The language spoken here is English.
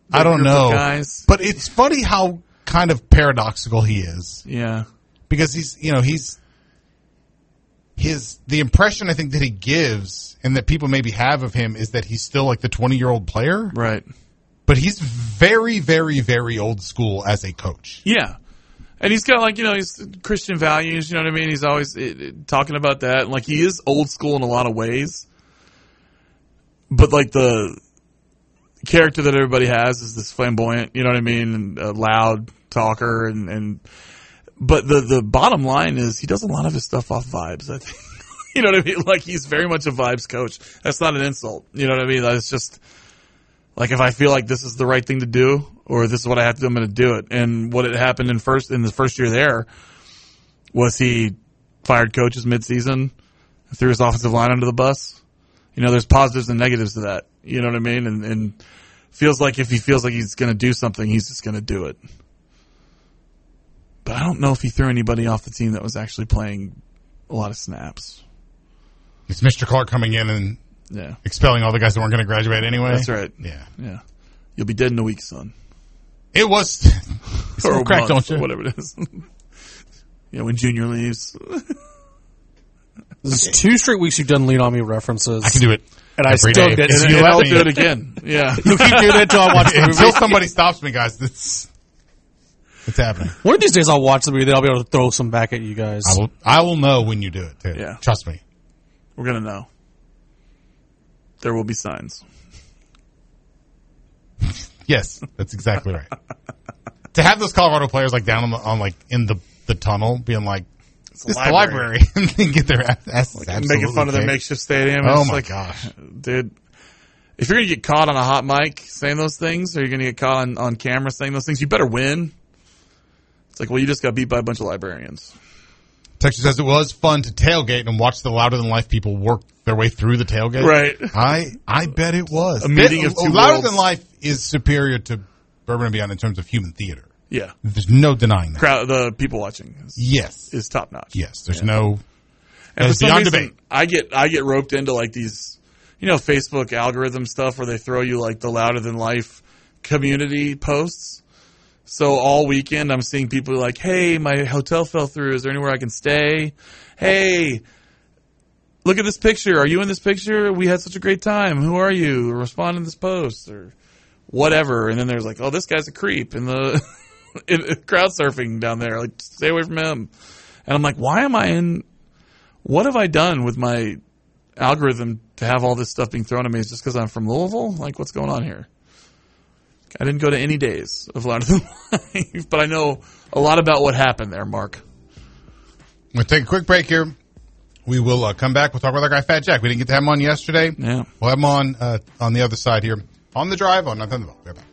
I don't know. Guys. But it's funny how kind of paradoxical he is. Yeah. Because the impression I think that he gives and that people maybe have of him is that he's still like the 20-year-old player. Right. But he's very, very, very old school as a coach. Yeah. And he's got he's Christian values, you know what I mean? He's always talking about that. And he is old school in a lot of ways. But the character that everybody has is this flamboyant, you know what I mean? And a loud talker but the bottom line is he does a lot of his stuff off vibes, I think. You know what I mean? He's very much a vibes coach. That's not an insult. You know what I mean? That's just if I feel like this is the right thing to do or this is what I have to do, I'm going to do it. And what had happened in the first year there was he fired coaches midseason, threw his offensive line under the bus. There's positives and negatives to that. You know what I mean? And feels like if he feels like he's going to do something, he's just going to do it. But I don't know if he threw anybody off the team that was actually playing a lot of snaps. It's Mr. Clark coming in and expelling all the guys that weren't going to graduate anyway. That's right. Yeah. You'll be dead in a week, son. It was or a crack, month, don't you? Whatever it is. When Junior leaves. There's 2 straight weeks you've done Lean On Me references. I can do it. And I still day. get And it. I'll do it again. Yeah. You'll keep doing it until I watch the movie. Until somebody stops me, guys. It's happening. One of these days I'll watch the movie, then I'll be able to throw some back at you guys. I will know when you do it, too. Yeah. Trust me. We're going to know. There will be signs. Yes, that's exactly right. To have those Colorado players down on in the tunnel being it's the library and then get their asses making fun of their makeshift stadium. Oh my gosh. Dude. If you're going to get caught on a hot mic saying those things, or you're going to get caught on camera saying those things, you better win. It's you just got beat by a bunch of librarians. Texas says it was fun to tailgate and watch the Louder Than Life people work their way through the tailgate. Right. I bet it was. A meeting of two Louder worlds. Than Life is superior to Bourbon and Beyond in terms of human theater. Yeah. There's no denying that. The people watching is top notch. Yes. There's no. And for some beyond reason, debate. I get roped into these, Facebook algorithm stuff where they throw you the Louder Than Life community posts. So all weekend I'm seeing people hey, my hotel fell through. Is there anywhere I can stay? Hey, look at this picture. Are you in this picture? We had such a great time. Who are you? Respond to this post or whatever. And then there's oh, this guy's a creep in the crowd surfing down there. Stay away from him. And I'm why am I in? What have I done with my algorithm to have all this stuff being thrown at me? Is just because I'm from Louisville? What's going on here? I didn't go to any days of Louder Than Life, but I know a lot about what happened there, Mark. We'll take a quick break here. We will come back. We'll talk with our guy, Fat Jack. We didn't get to have him on yesterday. Yeah. We'll have him on the other side here. On the drive on Nothing the Ball. We're back.